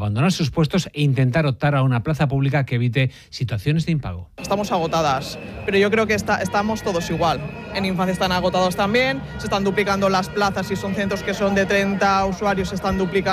abandonar sus puestos e intentar optar a una plaza pública que evite situaciones de impago. Estamos agotadas, pero yo creo que estamos todos igual. En infancia están agotados también, se están duplicando las plazas, si son centros que son de 30 usuarios, se están duplicando